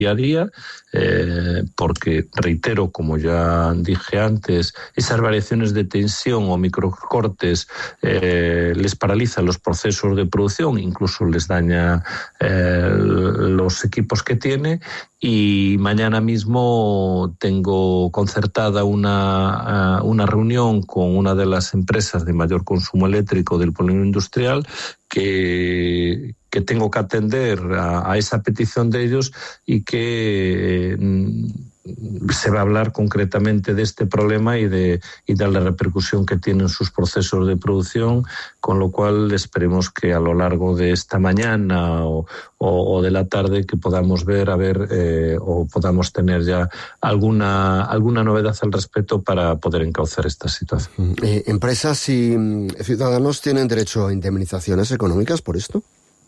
día a día, porque, reitero, como ya dije antes, esas variaciones de tensión o microcortes les paralizan los procesos de producción, incluso les daña los equipos que tiene. Y mañana mismo tengo concertada una reunión con una de las empresas de mayor consumo eléctrico del polígono industrial que tengo que atender a esa petición de ellos y que se va a hablar concretamente de este problema y de la repercusión que tienen sus procesos de producción, con lo cual esperemos que a lo largo de esta mañana o de la tarde que podamos ver o podamos tener ya alguna novedad al respecto para poder encauzar esta situación. ¿Empresas y ciudadanos tienen derecho a indemnizaciones económicas por esto?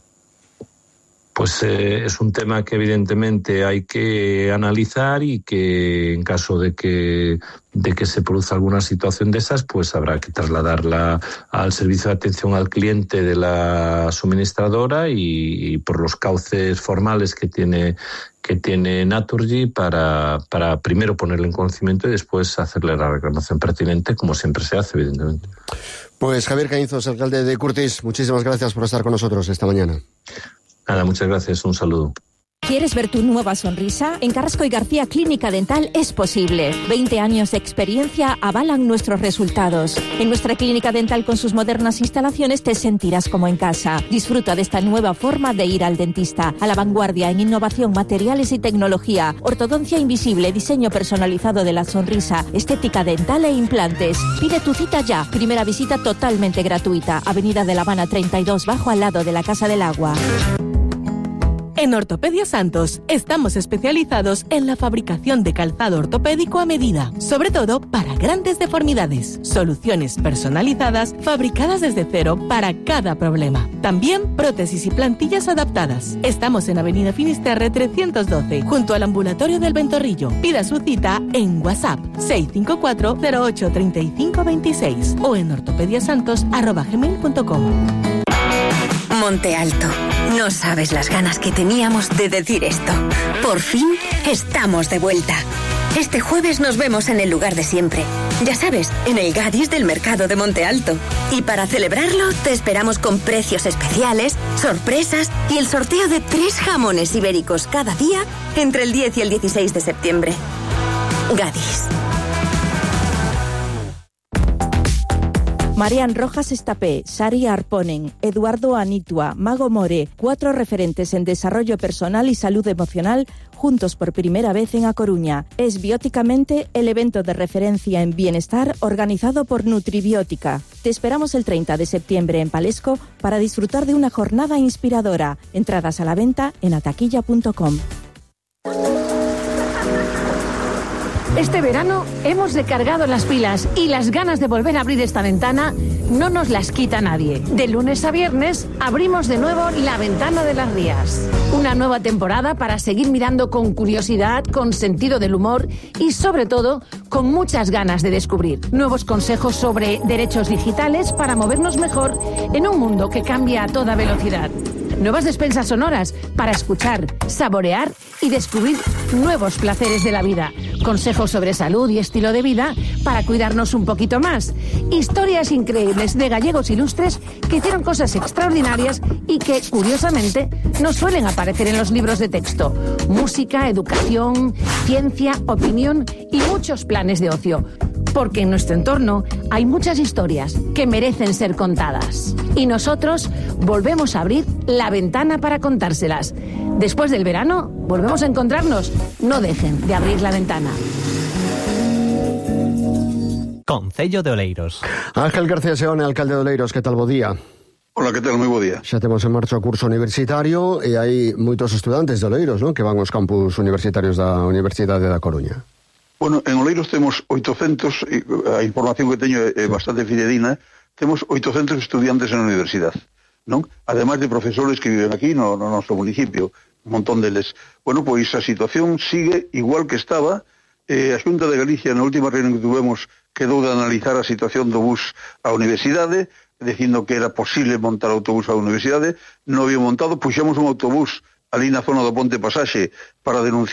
Pues es un tema que evidentemente hay que analizar y que en caso de que se produzca alguna situación de esas, pues habrá que trasladarla al servicio de atención al cliente de la suministradora y por los cauces formales que tiene Naturgy para primero ponerle en conocimiento y después hacerle la reclamación pertinente, como siempre se hace, evidentemente. Pues Javier Caínzos, alcalde de Curtis, muchísimas gracias por estar con nosotros esta mañana. Nada, muchas gracias, un saludo. ¿Quieres ver tu nueva sonrisa? En Carrasco y García Clínica Dental es posible. 20 años de experiencia avalan nuestros resultados. En nuestra clínica dental con sus modernas instalaciones te sentirás como en casa. Disfruta de esta nueva forma de ir al dentista. A la vanguardia en innovación, materiales y tecnología. Ortodoncia invisible, diseño personalizado de la sonrisa, estética dental e implantes. Pide tu cita ya. Primera visita totalmente gratuita. Avenida de La Habana 32, bajo al lado de la Casa del Agua. En Ortopedia Santos estamos especializados en la fabricación de calzado ortopédico a medida, sobre todo para grandes deformidades. Soluciones personalizadas fabricadas desde cero para cada problema. También prótesis y plantillas adaptadas. Estamos en Avenida Finisterre 312, junto al ambulatorio del Ventorrillo. Pida su cita en WhatsApp 654 08 35 26 o en ortopediasantos@gmail.com. Monte Alto. No sabes las ganas que teníamos de decir esto. Por fin estamos de vuelta. Este jueves nos vemos en el lugar de siempre. Ya sabes, en el Gadis del Mercado de Monte Alto. Y para celebrarlo, te esperamos con precios especiales, sorpresas y el sorteo de 3 jamones ibéricos cada día entre el 10 y el 16 de septiembre. Gadis. Marian Rojas Estapé, Sari Arponen, Eduardo Anitua, Mago More, 4 referentes en desarrollo personal y salud emocional, juntos por primera vez en A Coruña. Es Bióticamente el evento de referencia en bienestar organizado por Nutribiótica. Te esperamos el 30 de septiembre en Palesco para disfrutar de una jornada inspiradora. Entradas a la venta en ataquilla.com. Este verano hemos recargado las pilas y las ganas de volver a abrir esta ventana no nos las quita nadie. De lunes a viernes abrimos de nuevo La Ventana de las Rías. Una nueva temporada para seguir mirando con curiosidad, con sentido del humor y sobre todo con muchas ganas de descubrir nuevos consejos sobre derechos digitales para movernos mejor en un mundo que cambia a toda velocidad. Nuevas despensas sonoras para escuchar, saborear y descubrir nuevos placeres de la vida. Consejos sobre salud y estilo de vida para cuidarnos un poquito más. Historias increíbles de gallegos ilustres que hicieron cosas extraordinarias y que, curiosamente, no suelen aparecer en los libros de texto. Música, educación, ciencia, opinión y muchos planes de ocio. Porque en nuestro entorno hay muchas historias que merecen ser contadas. Y nosotros volvemos a abrir la ventana para contárselas. Después del verano, volvemos a encontrarnos. No dejen de abrir la ventana. Concello de Oleiros. Ángel García Seone, alcalde de Oleiros, que tal bo día? Hola, que tal? Moi bo día. Xa temos en marcha o curso universitario e hai moitos estudantes de Oleiros, non? Que van aos campus universitarios da Universidade da Coruña. Bueno, en Oleiros temos 800, a información que teño é bastante fidedigna, temos 800 estudiantes na universidade, non? Ademais de profesores que viven aquí no noso municipio, un montón deles. Bueno, pois a situación sigue igual que estaba. A Xunta de Galicia, na última reunión que tuvemos, quedou de analizar a situación do bus á universidade, dicindo que era posible montar autobús á universidade. Non había montado, puxemos un autobús ali na zona do Ponte Pasaxe para denunciar